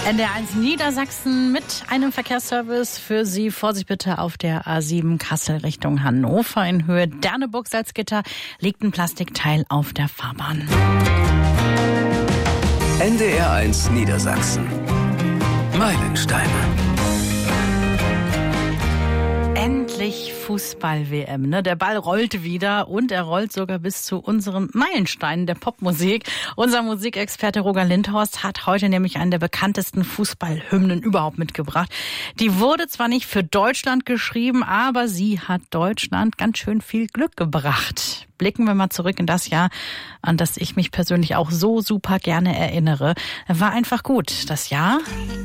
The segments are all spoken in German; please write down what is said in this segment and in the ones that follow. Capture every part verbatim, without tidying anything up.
N D R eins Niedersachsen mit einem Verkehrsservice für Sie. Vorsicht bitte auf der A sieben Kassel Richtung Hannover. In Höhe Derneburg-Salzgitter liegt ein Plastikteil auf der Fahrbahn. N D R eins Niedersachsen. Meilensteine. Endlich Fußball-W M. Ne? Der Ball rollt wieder und er rollt sogar bis zu unseren Meilensteinen der Popmusik. Unser Musikexperte Roger Lindhorst hat heute nämlich einen der bekanntesten Fußballhymnen überhaupt mitgebracht. Die wurde zwar nicht für Deutschland geschrieben, aber sie hat Deutschland ganz schön viel Glück gebracht. Blicken wir mal zurück in das Jahr, an das ich mich persönlich auch so super gerne erinnere. War einfach gut. Das Jahr?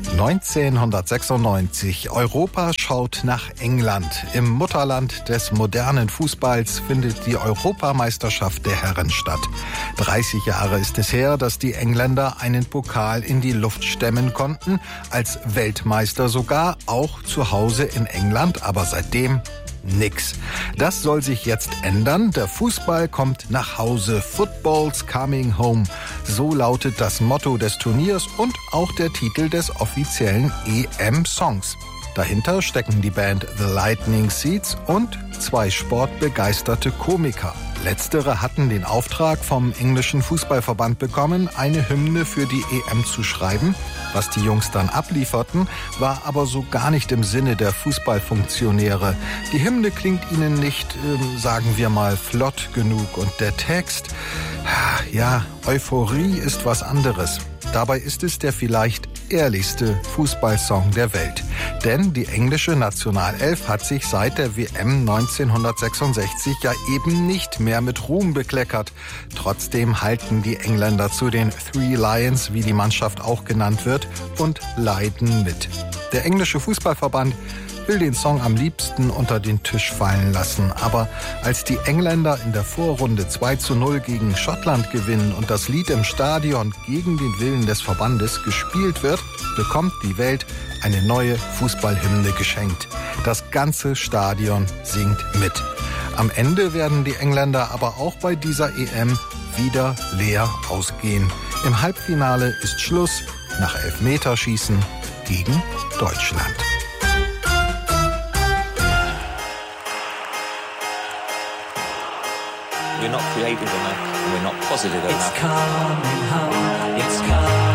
neunzehnhundertsechsundneunzig. Europa schaut nach England. Im Mutterland des modernen Fußballs findet die Europameisterschaft der Herren statt. dreißig Jahre ist es her, dass die Engländer einen Pokal in die Luft stemmen konnten. Als Weltmeister sogar, auch zu Hause in England. Aber seitdem nix. Das soll sich jetzt ändern. Der Fußball kommt nach Hause. Football's coming home. So lautet das Motto des Turniers und auch der Titel des offiziellen E M-Songs. Dahinter stecken die Band The Lightning Seeds und zwei sportbegeisterte Komiker. Letztere hatten den Auftrag vom englischen Fußballverband bekommen, eine Hymne für die E M zu schreiben. Was die Jungs dann ablieferten, war aber so gar nicht im Sinne der Fußballfunktionäre. Die Hymne klingt ihnen nicht, äh, sagen wir mal, flott genug. Und der Text, ja, Euphorie ist was anderes. Dabei ist es der vielleicht ehrlichste Fußballsong der Welt. Denn die englische Nationalelf hat sich seit der W M neunzehnhundertsechsundsechzig ja eben nicht mehr mit Ruhm bekleckert. Trotzdem halten die Engländer zu den Three Lions, wie die Mannschaft auch genannt wird, und leiden mit. Der englische Fußballverband will den Song am liebsten unter den Tisch fallen lassen. Aber als die Engländer in der Vorrunde zwei zu null gegen Schottland gewinnen und das Lied im Stadion gegen den Willen des Verbandes gespielt wird, bekommt die Welt eine neue Fußballhymne geschenkt. Das ganze Stadion singt mit. Am Ende werden die Engländer aber auch bei dieser E M wieder leer ausgehen. Im Halbfinale ist Schluss nach Elfmeterschießen gegen Deutschland. We're not creative enough, we're not positive enough. It's coming home, it's coming